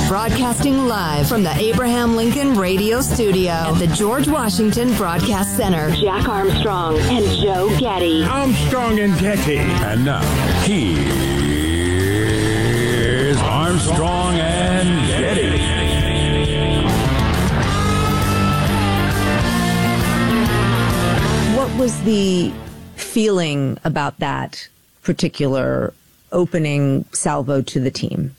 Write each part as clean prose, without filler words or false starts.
Broadcasting live from the Abraham Lincoln Radio Studio at the George Washington Broadcast Center. Jack Armstrong and Joe Getty. Armstrong and Getty. And now, here's Armstrong and Getty. What was the feeling about that particular opening salvo to the team?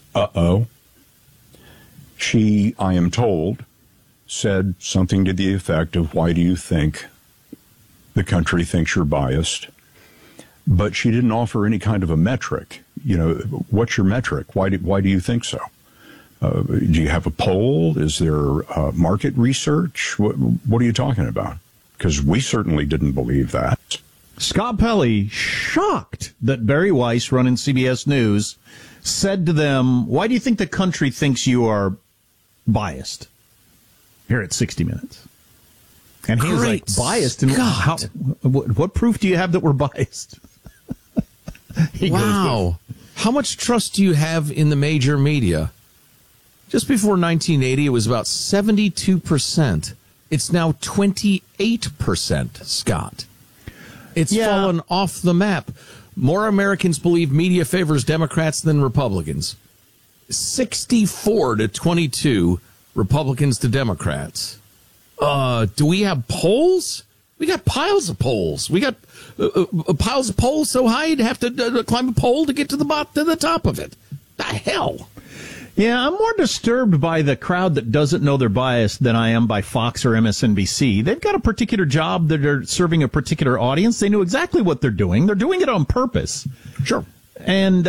She, I am told, said something to the effect of, why do you think the country thinks you're biased? But she didn't offer any kind of a metric. You know, what's your metric? Why do you think so? Do you have a poll? Is there market research? What are you talking about? Because we certainly didn't believe that. Scott Pelley, shocked that Barry Weiss, running CBS News, said to them, why do you think the country thinks you are biased? Here at 60 Minutes. And he was like, biased? And what proof do you have that we're biased? Wow. How much trust do you have in the major media? Just before 1980, it was about 72%. It's now 28%, Scott. It's fallen off the map. More Americans believe media favors Democrats than Republicans. 64 to 22 Republicans to Democrats. Do we have polls? We got piles of polls. We got piles of polls so high you'd have to climb a pole to get to the top of it. The hell? Yeah, I'm more disturbed by the crowd that doesn't know they're biased than I am by Fox or MSNBC. They've got a particular job that are serving a particular audience. They know exactly what they're doing. They're doing it on purpose. Sure. And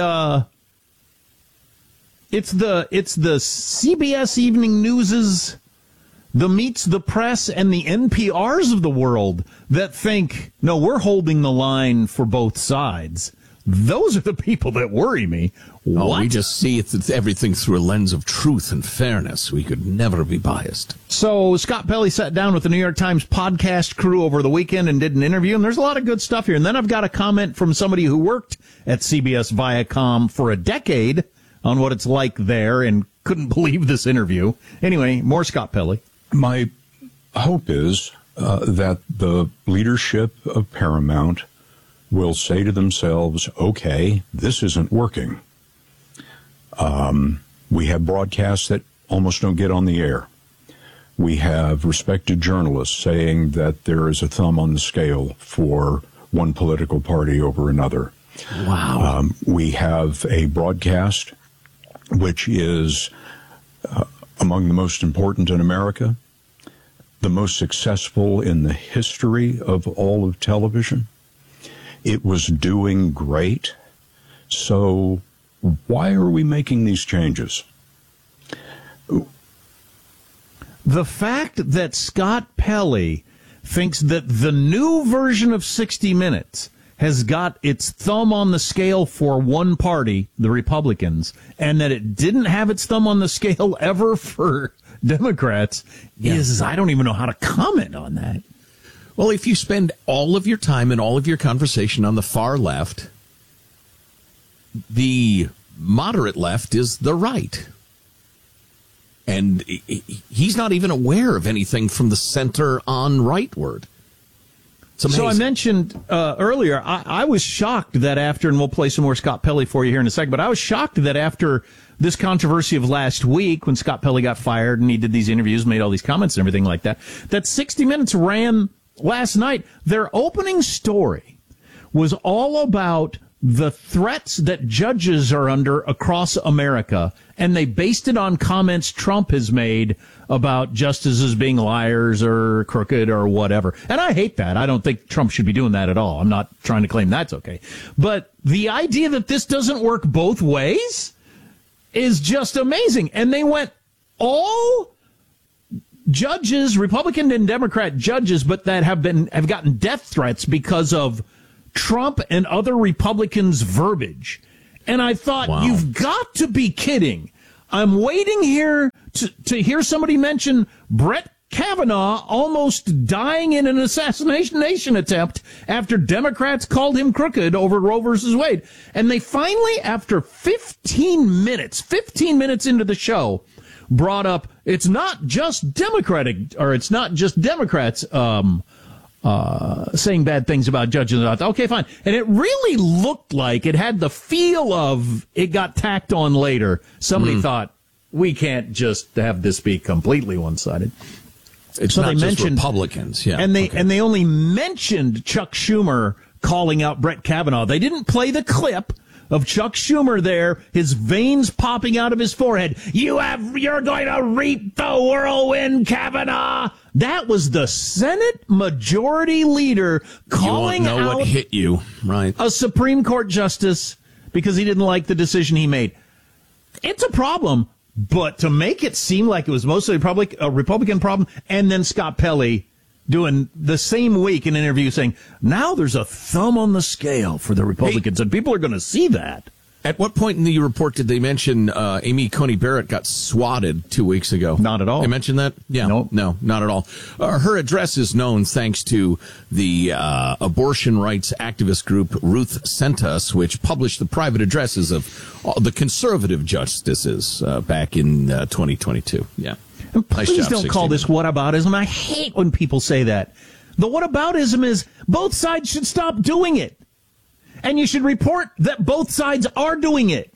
it's the CBS Evening News's, the Meets the Press, and the NPRs of the world that think, no, we're holding the line for both sides. Those are the people that worry me. We just see everything through a lens of truth and fairness. We could never be biased. So Scott Pelley sat down with the New York Times podcast crew over the weekend and did an interview, and there's a lot of good stuff here. And then I've got a comment from somebody who worked at CBS Viacom for a decade on what it's like there and couldn't believe this interview. Anyway, more Scott Pelley. My hope is that the leadership of Paramount will say to themselves, okay, this isn't working. We have broadcasts that almost don't get on the air. We have respected journalists saying that there is a thumb on the scale for one political party over another. Wow. We have a broadcast which is among the most important in America, the most successful in the history of all of television. It was doing great. So why are we making these changes? The fact that Scott Pelley thinks that the new version of 60 Minutes has got its thumb on the scale for one party, the Republicans, and that it didn't have its thumb on the scale ever for Democrats is, I don't even know how to comment on that. Well, if you spend all of your time and all of your conversation on the far left, the moderate left is the right. And he's not even aware of anything from the center on rightward. So I mentioned earlier, I was shocked that after, and we'll play some more Scott Pelley for you here in a second, but I was shocked that after this controversy of last week, when Scott Pelley got fired and he did these interviews, made all these comments and everything like that, that 60 Minutes ran last night. Their opening story was all about the threats that judges are under across America, and they based it on comments Trump has made about justices being liars or crooked or whatever. And I hate that. I don't think Trump should be doing that at all. I'm not trying to claim that's okay. But the idea that this doesn't work both ways is just amazing. And they went all judges, Republican and Democrat judges, but that have gotten death threats because of Trump and other Republicans' verbiage. And I thought, You've got to be kidding. I'm waiting here to hear somebody mention Brett Kavanaugh almost dying in an assassination attempt after Democrats called him crooked over Roe versus Wade. And they finally, after 15 minutes into the show, brought up it's not just Democrats saying bad things about judges. Okay, fine. And it really looked like it had the feel of it got tacked on later. Somebody thought, we can't just have this be completely one-sided. It's so not just Republicans, yeah. And they only mentioned Chuck Schumer calling out Brett Kavanaugh. They didn't play the clip of Chuck Schumer there, his veins popping out of his forehead. You're going to reap the whirlwind, Kavanaugh. That was the Senate Majority Leader calling out. You won't know what hit you, right? A Supreme Court justice because he didn't like the decision he made. It's a problem, but to make it seem like it was mostly a Republican problem, and then Scott Pelley doing the same week in an interview saying, now there's a thumb on the scale for the Republicans, and people are going to see that. At what point in the report did they mention Amy Coney Barrett got swatted 2 weeks ago? Not at all. They mentioned that? Yeah. No, not at all. Her address is known thanks to the abortion rights activist group Ruth Sent Us, which published the private addresses of all the conservative justices back in 2022. Yeah. And please don't call this whataboutism. I hate when people say that. The whataboutism is both sides should stop doing it. And you should report that both sides are doing it.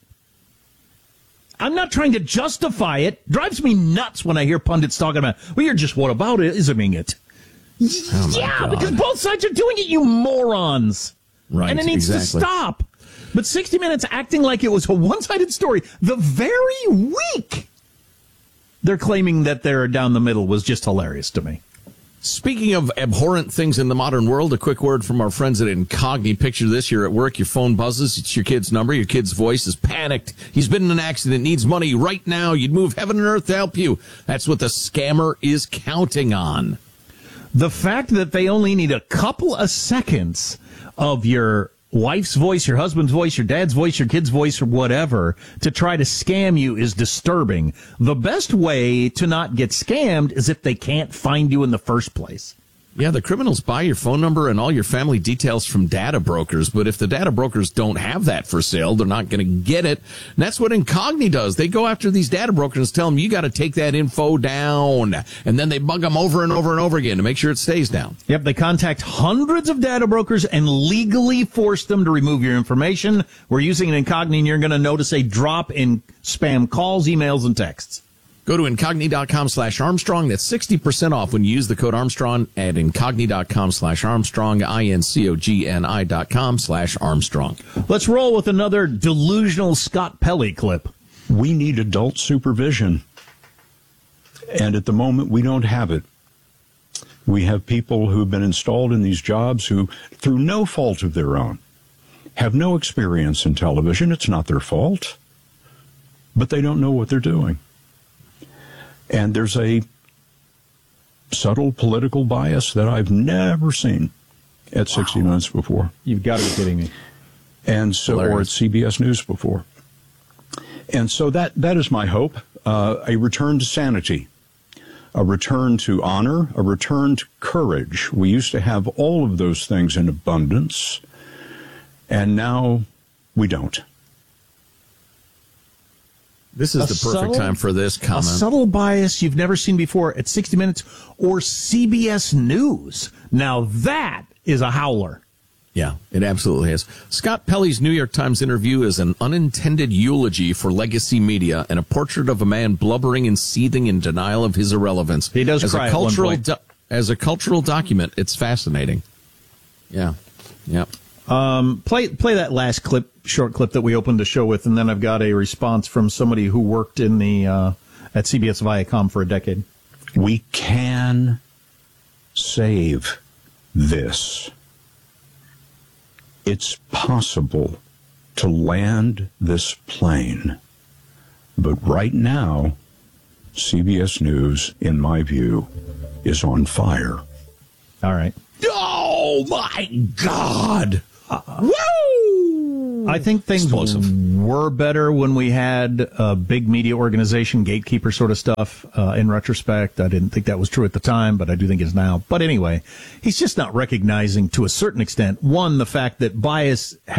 I'm not trying to justify it. It drives me nuts when I hear pundits talking about, well, you're just whataboutisming it. God. Because both sides are doing it, you morons. Right, and it needs to stop. But 60 Minutes acting like it was a one-sided story the very week they're claiming that they're down the middle was just hilarious to me. Speaking of abhorrent things in the modern world, a quick word from our friends at Incogni. Picture this, you're at work, your phone buzzes, it's your kid's number, your kid's voice is panicked. He's been in an accident, needs money right now. You'd move heaven and earth to help you. That's what the scammer is counting on. The fact that they only need a couple of seconds of your wife's voice, your husband's voice, your dad's voice, your kid's voice, or whatever, to try to scam you is disturbing. The best way to not get scammed is if they can't find you in the first place. Yeah, the criminals buy your phone number and all your family details from data brokers, but if the data brokers don't have that for sale, they're not going to get it. And that's what Incogni does. They go after these data brokers and tell them, you got to take that info down. And then they bug them over and over and over again to make sure it stays down. Yep, they contact hundreds of data brokers and legally force them to remove your information. We're using an Incogni, and you're going to notice a drop in spam calls, emails, and texts. Go to Incogni.com/Armstrong. That's 60% off when you use the code Armstrong at Incogni.com/Armstrong, INCOGNI.com/Armstrong. Let's roll with another delusional Scott Pelley clip. We need adult supervision. And at the moment, we don't have it. We have people who've been installed in these jobs who, through no fault of their own, have no experience in television. It's not their fault. But they don't know what they're doing. And there's a subtle political bias that I've never seen at 60 Minutes before. You've got to be kidding me. And so, or at CBS News before. And so that is my hope, a return to sanity, a return to honor, a return to courage. We used to have all of those things in abundance, and now we don't. This is the perfect time for this comment. A subtle bias you've never seen before at 60 Minutes or CBS News. Now that is a howler. Yeah, it absolutely is. Scott Pelley's New York Times interview is an unintended eulogy for legacy media and a portrait of a man blubbering and seething in denial of his irrelevance. He does cry at one point. As a cultural document, it's fascinating. Yeah. Play that last short clip that we opened the show with, and then I've got a response from somebody who worked in the at CBS Viacom for a decade. We can save this. It's possible to land this plane, but right now, CBS News, in my view, is on fire. All right. Oh my God! Woo! I think things were better when we had a big media organization, gatekeeper sort of stuff. In retrospect, I didn't think that was true at the time, but I do think it is now. But anyway, he's just not recognizing to a certain extent, one, the fact that bias had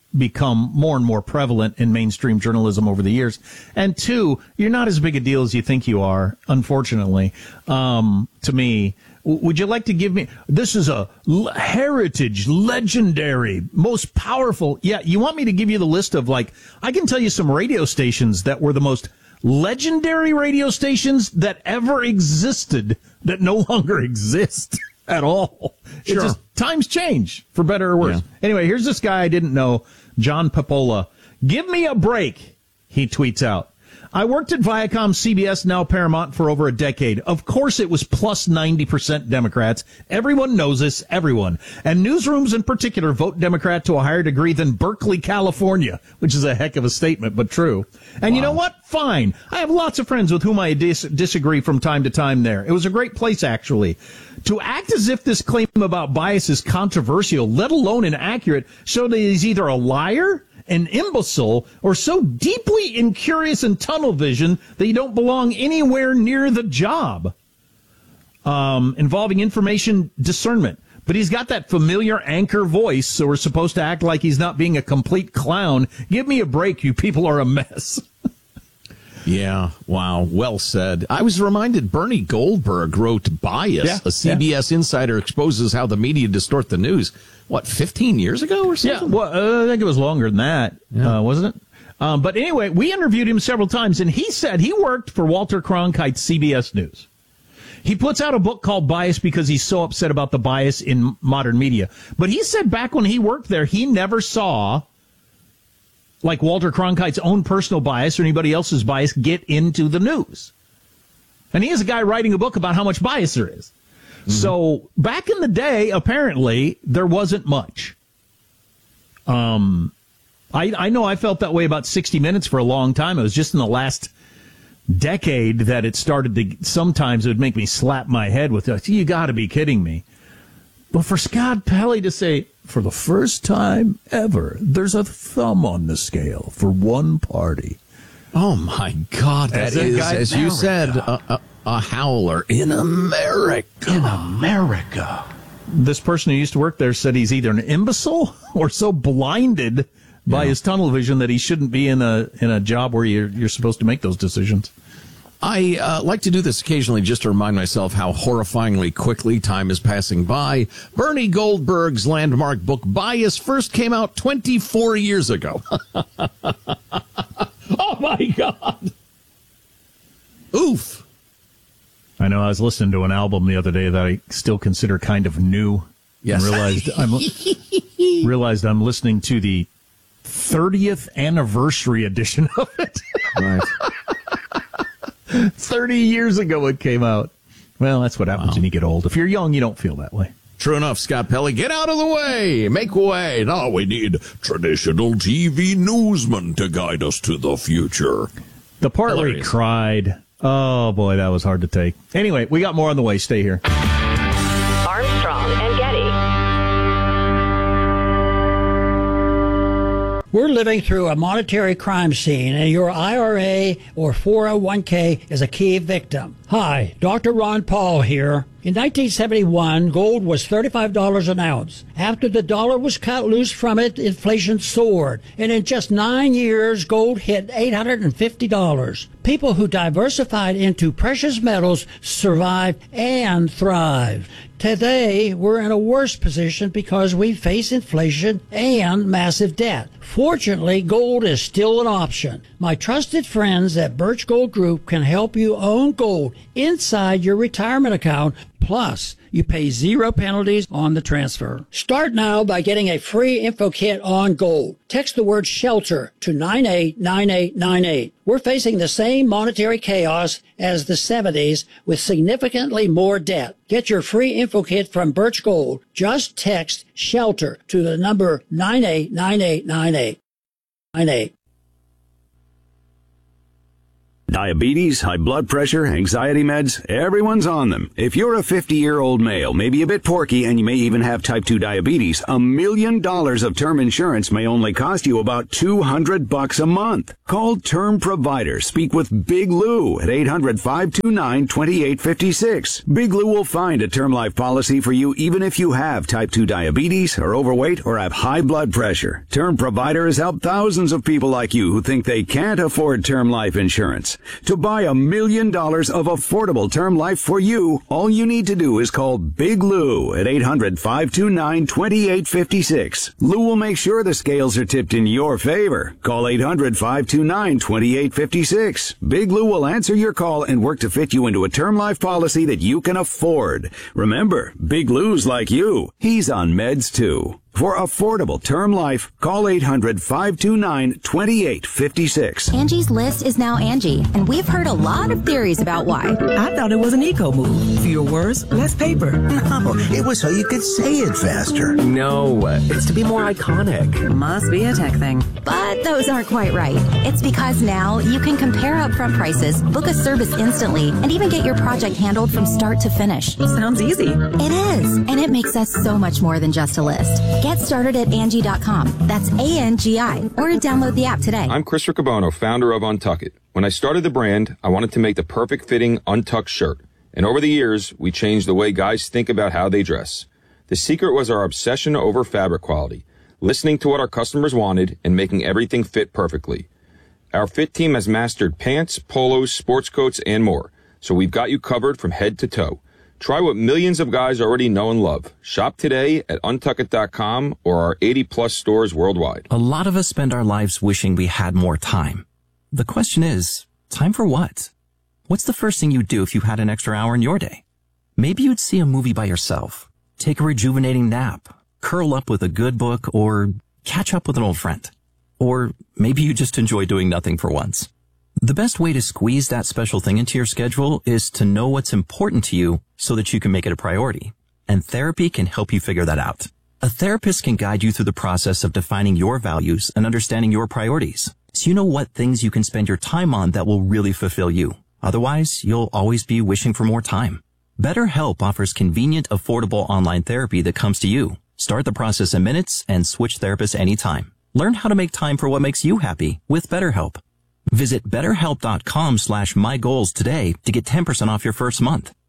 become more and more prevalent in mainstream journalism over the years. And two, you're not as big a deal as you think you are, unfortunately, to me. Would you like to give me, this is a heritage, legendary, most powerful. Yeah, you want me to give you the list of, like, I can tell you some radio stations that were the most legendary radio stations that ever existed that no longer exist at all. Sure. It just, times change, for better or worse. Yeah. Anyway, here's this guy I didn't know, John Papola. Give me a break, he tweets out. I worked at Viacom, CBS, now Paramount, for over a decade. Of course it was plus 90% Democrats. Everyone knows this, everyone. And newsrooms in particular vote Democrat to a higher degree than Berkeley, California, which is a heck of a statement, but true. And You know what? Fine. I have lots of friends with whom I disagree from time to time there. It was a great place, actually. To act as if this claim about bias is controversial, let alone inaccurate, so that he's either a liar, an imbecile, or so deeply incurious and tunnel vision that you don't belong anywhere near the job. Involving information discernment. But he's got that familiar anchor voice, so we're supposed to act like he's not being a complete clown. Give me a break, you people are a mess. Yeah, wow, well said. I was reminded Bernie Goldberg wrote Bias, a CBS insider exposes how the media distort the news. What, 15 years ago or something? Yeah, well, I think it was longer than that, wasn't it? But anyway, we interviewed him several times, and he said he worked for Walter Cronkite's CBS News. He puts out a book called Bias because he's so upset about the bias in modern media. But he said back when he worked there, he never saw, like, Walter Cronkite's own personal bias or anybody else's bias get into the news. And he is a guy writing a book about how much bias there is. Mm-hmm. So back in the day, apparently, there wasn't much. I know I felt that way about 60 Minutes for a long time. It was just in the last decade that it started to, sometimes it would make me slap my head with, you got to be kidding me. But for Scott Pelley to say, for the first time ever, there's a thumb on the scale for one party. Oh, my God. That is, as you said, a howler in America. In America. This person who used to work there said he's either an imbecile or so blinded by his tunnel vision that he shouldn't be in a job where you're supposed to make those decisions. I like to do this occasionally just to remind myself how horrifyingly quickly time is passing by. Bernie Goldberg's landmark book, Bias, first came out 24 years ago. Oh, my God. Oof. I know. I was listening to an album the other day that I still consider kind of new. Yes. And realized I'm listening to the 30th anniversary edition of it. Right. 30 years ago it came out. Well, that's what happens when you get old. If you're young, you don't feel that way. True enough, Scott Pelley. Get out of the way. Make way. Now we need traditional TV newsmen to guide us to the future. The part where he cried. Oh, boy, that was hard to take. Anyway, we got more on the way. Stay here. Armstrong and Getty. We're living through a monetary crime scene, and your IRA or 401k is a key victim. Hi, Dr. Ron Paul here. In 1971, gold was $35 an ounce. After the dollar was cut loose from it, inflation soared. And in just 9 years, gold hit $850. People who diversified into precious metals survived and thrived. Today, we're in a worse position because we face inflation and massive debt. Fortunately, gold is still an option. My trusted friends at Birch Gold Group can help you own gold inside your retirement account. Plus, you pay 0 penalties on the transfer. Start now by getting a free info kit on gold. Text the word SHELTER to 989898. We're facing the same monetary chaos as the 70s with significantly more debt. Get your free info kit from Birch Gold. Just text SHELTER to the number 989898. Diabetes, high blood pressure, anxiety meds, everyone's on them. If you're a 50-year-old male, maybe a bit porky, and you may even have type 2 diabetes, $1 million of term insurance may only cost you about $200 a month. Call Term Provider. Speak with Big Lou at 800-529-2856. Big Lou will find a term life policy for you even if you have type 2 diabetes, are overweight, or have high blood pressure. Term Provider has helped thousands of people like you who think they can't afford term life insurance. To buy $1 million of affordable term life for you, all you need to do is call Big Lou at 800-529-2856. Lou will make sure the scales are tipped in your favor. Call 800-529-2856. Big Lou will answer your call and work to fit you into a term life policy that you can afford. Remember, Big Lou's like you. He's on meds too. For affordable term life, call 800-529-2856. Angie's List is now Angie, and we've heard a lot of theories about why. I thought it was an eco move. Fewer words, less paper. No, it was so you could say it faster. No, it's to be more iconic. Must be a tech thing. But those aren't quite right. It's because now you can compare upfront prices, book a service instantly, and even get your project handled from start to finish. Sounds easy. It is, and it makes us so much more than just a list. Get started at Angie.com. That's ANGI. Or download the app today. I'm Chris Riccobono, founder of Untuck It. When I started the brand, I wanted to make the perfect fitting untucked shirt. And over the years, we changed the way guys think about how they dress. The secret was our obsession over fabric quality, listening to what our customers wanted and making everything fit perfectly. Our fit team has mastered pants, polos, sports coats, and more. So we've got you covered from head to toe. Try what millions of guys already know and love. Shop today at untuckit.com or our 80-plus stores worldwide. A lot of us spend our lives wishing we had more time. The question is, time for what? What's the first thing you'd do if you had an extra hour in your day? Maybe you'd see a movie by yourself, take a rejuvenating nap, curl up with a good book, or catch up with an old friend. Or maybe you just enjoy doing nothing for once. The best way to squeeze that special thing into your schedule is to know what's important to you so that you can make it a priority. And therapy can help you figure that out. A therapist can guide you through the process of defining your values and understanding your priorities, so you know what things you can spend your time on that will really fulfill you. Otherwise, you'll always be wishing for more time. BetterHelp offers convenient, affordable online therapy that comes to you. Start the process in minutes and switch therapists anytime. Learn how to make time for what makes you happy with BetterHelp. Visit BetterHelp.com/mygoals today to get 10% off your first month.